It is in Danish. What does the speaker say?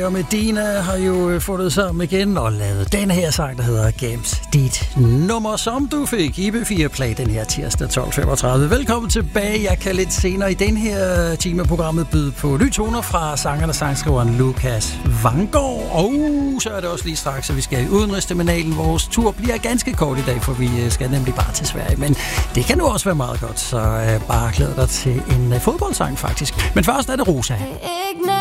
Ibe og Medina har jo fundet sammen igen og lavet den her sang, der hedder Gemt dit nummer, som du fik i B4 Play den her tirsdag 12.35. Velkommen tilbage. Jeg kan lidt senere i den her timeprogrammet byde på nye toner fra sangeren og sangskriveren Lukas Vanggaard. Og så er det også lige straks, at vi skal i udenrigsterminalen. Vores tur bliver ganske kort i dag, for vi skal nemlig bare til Sverige. Men det kan nu også være meget godt, så bare glæd dig til en fodboldsang faktisk. Men først er det Rosa.